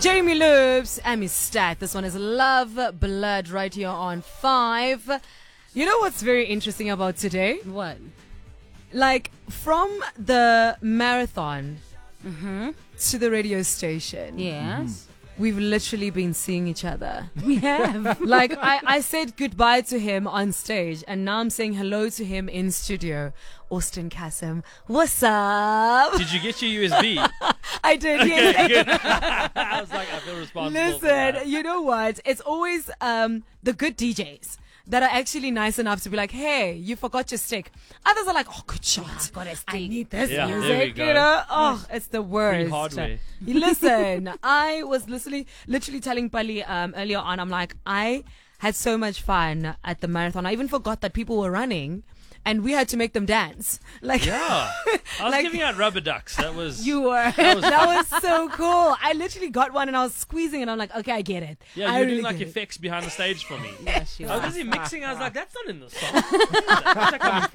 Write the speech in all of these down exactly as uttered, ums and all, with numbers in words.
Jamie Loops, Amy Stat. This one is Love Blood right here on five. You know what's very interesting about today? What? Like, from the marathon Mm-hmm. to the radio station, Yes. we've literally been seeing each other. We have. Like, I, I said goodbye to him on stage, and now I'm saying hello to him in studio. Austin Kasim, what's up? Did you get your U S B? I did, yes. Okay, good. I was like, I feel responsible. for Listen, that. you know what? It's always um, the good D Js that are actually nice enough to be like, hey, you forgot your stick. Others are like, oh, good shot. got a I stick. need this Yeah, there music, we go. you know? Oh, it's the Free worst. hardware. Listen, I was literally, literally telling Pali um, earlier on, I'm like, I had so much fun at the marathon. I even forgot that people were running. And we had to make them dance. Like, Yeah. I was Like- giving out rubber ducks. That was. you were. That was That was so cool. I literally got one and I was squeezing and I'm like, okay, I get it. Yeah, I you were really doing like get it. effects behind the stage for me. Yes, you I was are. busy mixing. I was like, that's not in the song. Where's that coming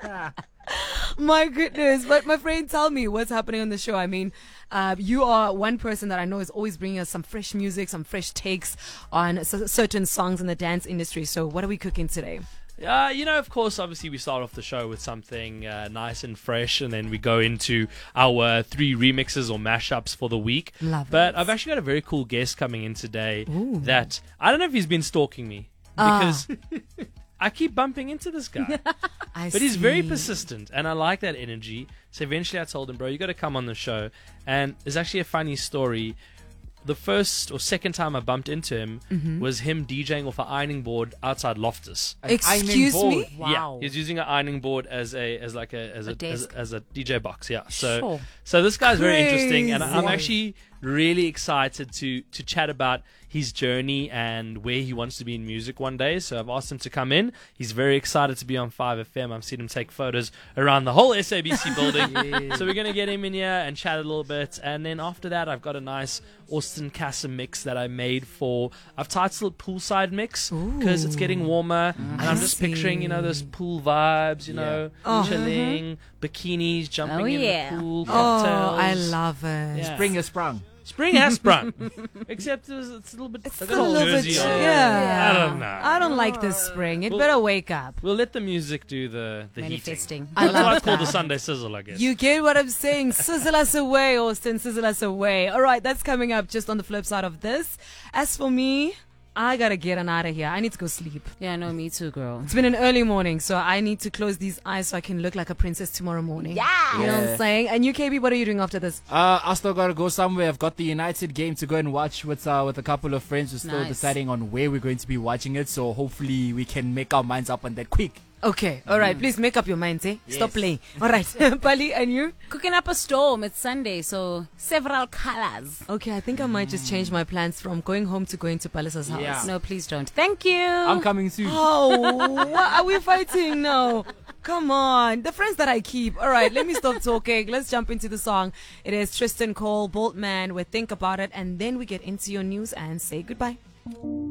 from? My goodness. But my friend, tell me what's happening on the show. I mean, uh, you are one person that I know is always bringing us some fresh music, some fresh takes on s- certain songs in the dance industry. So what are we cooking today? Uh, you know, of course, obviously we start off the show with something uh, nice and fresh, and then we go into our uh, three remixes or mashups for the week. Love But it. I've actually got a very cool guest coming in today Ooh. that I don't know if he's been stalking me Ah. because I keep bumping into this guy. I But he's very see. persistent, and I like that energy. So eventually I told him, bro, you got to come on the show. And there's actually a funny story. The first or second time I bumped into him Mm-hmm. was him DJing off an ironing board outside Loftus. Excuse me? Wow. Yeah, he's using an ironing board as a as like a as a, A as, desk. as a D J box. Yeah. So Sure. so this guy's very interesting, and I'm Crazy. actually really excited to to chat about his journey and where he wants to be in music one day. So I've asked him to come in. He's very excited to be on five F M. I've seen him take photos around the whole S A B C building. So we're gonna get him in here and chat a little bit, and then after that, I've got a nice Austin Kasim mix that I made for. I've titled it Poolside Mix because it's getting warmer, and I'm I just see. picturing, you know, those pool vibes, you know, Oh. chilling, bikinis, jumping Oh, in yeah. the pool, Oh, cocktails. I love it. Yeah. Spring has sprung. Spring has sprung, except it was, it's a little bit. It's I still got a little bit, jersey on. yeah. I don't know. I don't like this spring. It Well- better wake up. We'll let the music do the the heating. Manifesting. I That's love why it's called the that. Sunday Sizzle, I guess. You get what I'm saying? Sizzle us away, Austin. Sizzle us away. All right, that's coming up just on the flip side of this. As for me, I gotta get on out of here. I need to go sleep. Yeah, no, me too, girl. It's been an early morning, so I need to close these eyes so I can look like a princess tomorrow morning. Yeah. You know what I'm Yeah. saying? And you, K B, what are you doing after this? Uh, I still gotta go somewhere. I've got the United game to go and watch with uh, with a couple of friends. We're still Nice. deciding on where we're going to be watching it, so hopefully we can make our minds up on that quick. Okay, all right. Please make up your minds, eh? Stop Yes. playing. All right. Pali, and you? Cooking up a storm. It's Sunday, so several colors. Okay, I think I might just change my plans from going home to going to Palace's house. Yeah. No, please don't. Thank you. I'm coming soon. Oh, what are we fighting now? Come on. The friends that I keep. All right, let me stop talking. Let's jump into the song. It is Tristan Cole, Boltman with Think About It, and then we get into your news and say goodbye.